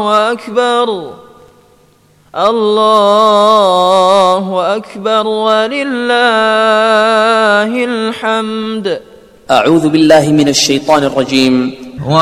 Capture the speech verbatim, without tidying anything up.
أكبر الله أكبر ولله الحمد. أعوذ بالله من الشيطان الرجيم.